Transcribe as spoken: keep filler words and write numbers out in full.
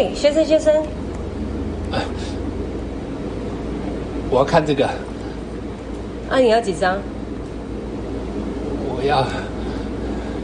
哎，学生学生， 我要看这个。 啊，你要几张？ 我要。